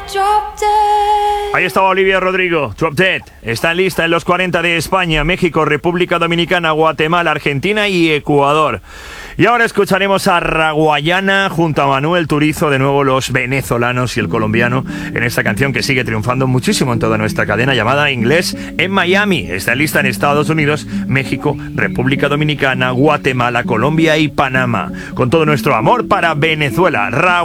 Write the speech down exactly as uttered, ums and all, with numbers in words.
Ahí estaba Olivia Rodrigo, Drop Dead. Está en lista en los cuarenta de España, México, República Dominicana, Guatemala, Argentina y Ecuador. Y ahora escucharemos a Raguayana junto a Manuel Turizo, de nuevo los venezolanos y el colombiano, en esta canción que sigue triunfando muchísimo en toda nuestra cadena, llamada Inglés en Miami. Está en lista en Estados Unidos, México, República Dominicana, Guatemala, Colombia y Panamá. Con todo nuestro amor para Venezuela. Ra